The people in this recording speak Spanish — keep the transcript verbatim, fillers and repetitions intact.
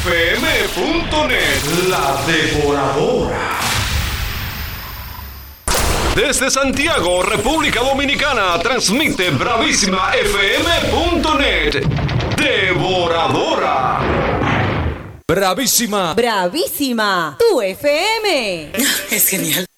F M punto net. La Devoradora. Desde Santiago, República Dominicana, transmite Bravísima F M punto net. Devoradora. Bravísima. Bravísima. Tu F M. Es genial.